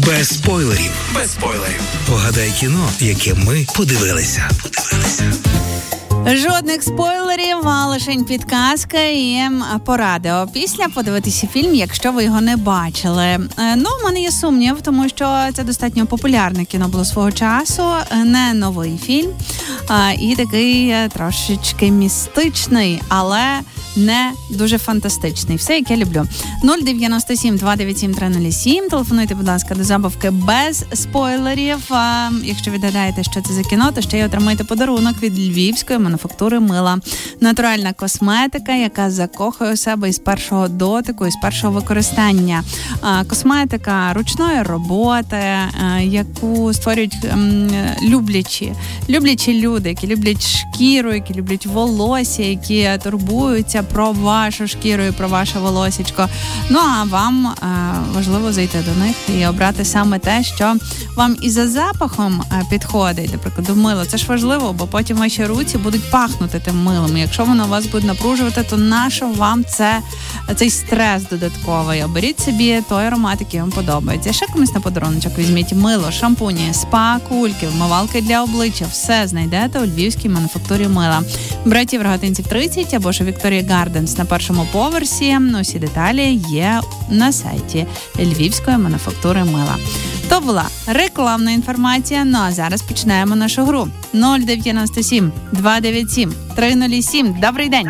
Без спойлерів. Без спойлерів. Погадай кіно, яке ми подивилися. Жодних спойлерів, а лишень підказка і поради. Опісля подивитися фільм, якщо ви його не бачили. В мене є сумнів, тому що це достатньо популярне кіно було свого часу, не новий фільм, і такий трошечки містичний, але не дуже фантастичний. Все, як я люблю. 097-297-307. Телефонуйте, будь ласка, до забавки без спойлерів. Якщо відгадаєте, що це за кіно, то ще й отримаєте подарунок від львівської мануфактури мила. Натуральна косметика, яка закохує у себе із першого дотику, із першого використання. Косметика ручної роботи, яку створюють люблячі люди, які люблять шкіру, які люблять волосся, які турбуються про вашу шкіру і про ваше волосечко. А вам важливо зайти до них і обрати саме те, що вам і за запахом підходить. Наприклад, мило. Це ж важливо, бо потім ваші руці будуть пахнути тим милом. Якщо воно вас буде напружувати, то нащо вам цей стрес додатковий? Оберіть собі той аромат, який вам подобається. Ще комусь на подаруночок візьміть мило, шампуні, спа, кульки, вмивалки для обличчя. Все знайдете у львівській мануфактурі мила. Братів Рогатинців 30 або ж Вікторія Гарденс на першому поверсі. Усі деталі є на сайті Львівської мануфактури мила. То була рекламна інформація. А зараз починаємо нашу гру. 097 297 307. Добрий день.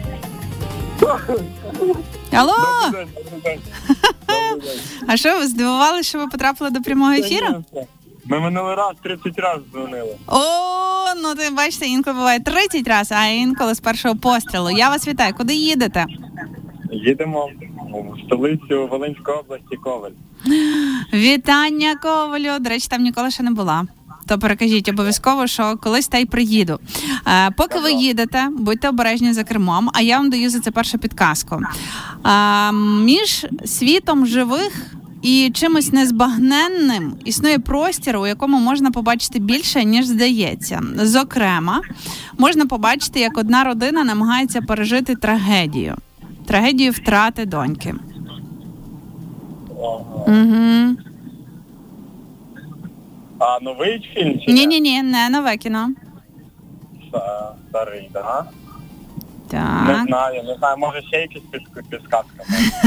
Алло! Добрий день. А що, ви здивувалися, що ви потрапили до прямого ефіру? Ми минулий раз 30 разів дзвонили. Ти бачите, інколи буває 30 разів, а інколи з першого пострілу. Я вас вітаю. Куди їдете? Їдемо в столицю Волинської області, Ковель. Вітання Ковалю. До речі, там ніколи ще не була. То перекажіть обов'язково, що колись та й приїду. Поки ви їдете, будьте обережні за кермом, а я вам даю за це першу підказку. Між світом живих і чимось незбагненним існує простір, у якому можна побачити більше, ніж здається. Зокрема, можна побачити, як одна родина намагається пережити трагедію. Трагедію втрати доньки. Угу. А новий фільм чи Ні, не нове кіно. Старий, так? Так. Не знаю, може ще якісь підказки.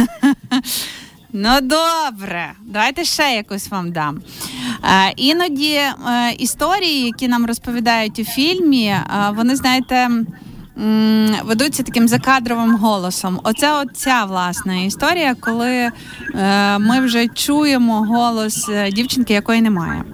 Добре, давайте ще якусь вам дам. Іноді історії, які нам розповідають у фільмі, вони, знаєте, ведуться таким закадровим голосом. Оця, власне, історія, коли ми вже чуємо голос дівчинки, якої немає.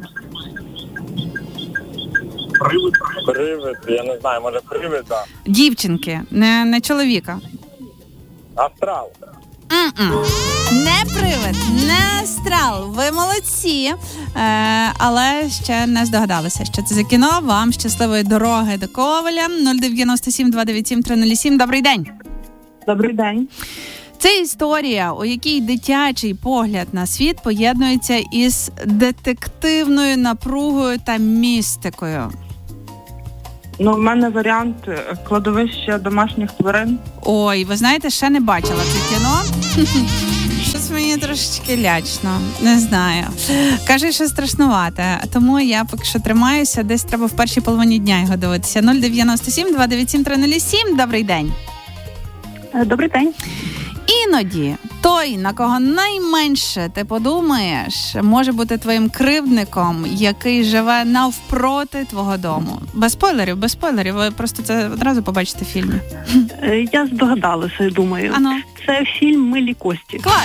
Привид, я не знаю, може привид, так. Дівчинки, не чоловіка. Астрал. Не привид, не астрал. Ви молодці, але ще не здогадалися, що це за кіно. Вам щасливої дороги до Ковеля. 097-297-307. Добрий день. Добрий день. Це історія, у якій дитячий погляд на світ поєднується із детективною напругою та містикою. В мене варіант кладовище домашніх тварин. Ой, ви знаєте, ще не бачила це кіно. Щось мені трошечки лячно, не знаю. Каже, що страшнувате, тому я поки що тримаюся, десь треба в першій половині дня його дивитися. 097-297-307. Добрий день. Добрий день. Іноді той, на кого найменше ти подумаєш, може бути твоїм кривдником, який живе навпроти твого дому. Без спойлерів, ви просто це одразу побачите в фільмі. Я здогадалася, думаю. Ано. Це фільм «Милі кості». Клас!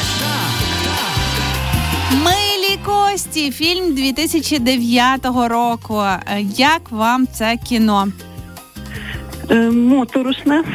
«Милі кості» – фільм 2009 року. Як вам це кіно? Моторошне,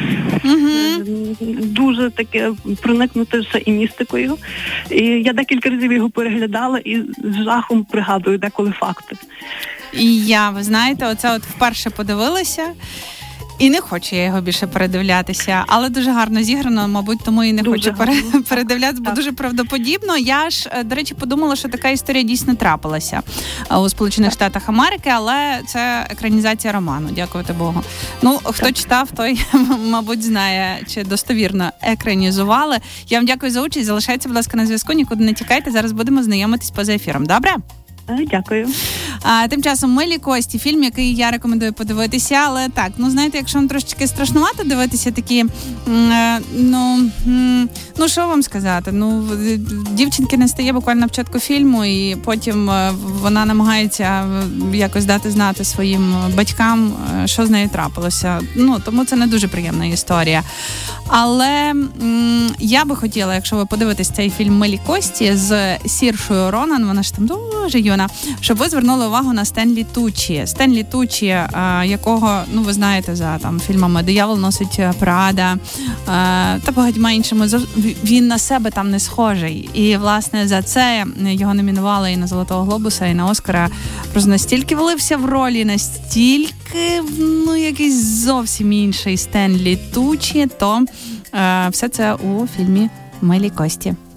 дуже таке проникнуте все і містикою. І я декілька разів його переглядала і з жахом пригадую деколи факти. І я, ви знаєте, оце вперше подивилася. І не хочу я його більше передивлятися, але дуже гарно зіграно, мабуть, тому і не Дуже хочу передивлятися, бо дуже правдоподібно. Я ж, до речі, подумала, що така історія дійсно трапилася у Сполучених Штатах Америки, але це екранізація роману, дякувати Богу. Ну, хто читав, той, мабуть, знає, чи достовірно екранізували. Я вам дякую за участь, залишайтеся, будь ласка, на зв'язку, нікуди не тікайте, зараз будемо знайомитись поза ефіром, добре? Дякую. Тим часом «Милі кості», фільм, який я рекомендую подивитися, але так, знаєте, якщо вам трошечки страшнувато дивитися такі, що вам сказати, дівчинки не стає буквально на початку фільму, і потім вона намагається якось дати знати своїм батькам, що з нею трапилося. Тому це не дуже приємна історія. Але я би хотіла, якщо ви подивитесь цей фільм «Милі кості» з Сіршою Ронан, вона ж там дуже юна, щоб ви звернули увагу на Стенлі Тучі. Стенлі Тучі, якого, ви знаєте, за там фільмами «Диявол носить Прада» та багатьма іншими, він на себе там не схожий. І, власне, за це його номінували і на Золотого Глобуса, і на Оскара. Просто настільки влився в ролі, настільки, якийсь зовсім інший Стенлі Тучі, то все це у фільмі «Милі кості».